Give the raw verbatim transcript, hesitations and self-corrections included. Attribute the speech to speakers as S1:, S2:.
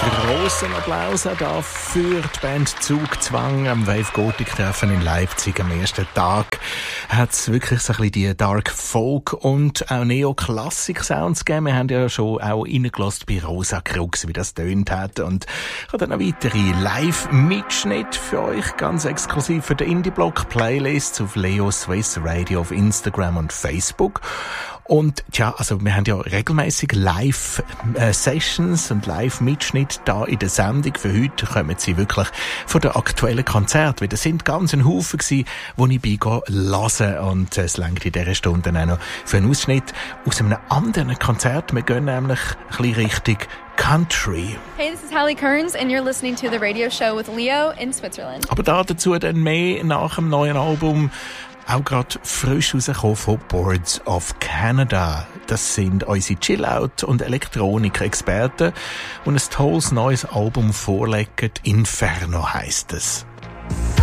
S1: Grossen Applaus auch da für die Band Zugzwang am Wave Gothic Treffen in Leipzig. Am ersten Tag hat es wirklich so ein bisschen die Dark Folk und auch Neoklassik Sounds gegeben. Wir haben ja schon auch reingelassen bei Rosa Crux, wie das tönt hat. Und ich habe dann noch weitere Live-Mitschnitte für euch, ganz exklusiv für den Indie-Block-Playlists auf Leo Swiss Radio auf Instagram und Facebook. Und tja, also wir haben ja regelmäßig Live-Sessions und Live-Mitschnitte da in der Sendung. Für heute kommen sie wirklich von den aktuellen Konzerten. Weil das sind ganz ein Haufen gewesen, wo ich bei hören. Und es reicht in dieser Stunde auch noch für einen Ausschnitt aus einem anderen Konzert. Wir gehen nämlich ein bisschen Richtung Country.
S2: Hey, this is Hallie Kearns and you're listening to the radio show with Leo in Switzerland.
S1: Aber da dazu dann mehr nach dem neuen Album. Auch gerade frisch rausgekommen von Boards of Canada. Das sind unsere Chill-Out- und Elektronik-Experten, die ein tolles neues Album vorlegen. Inferno heisst es.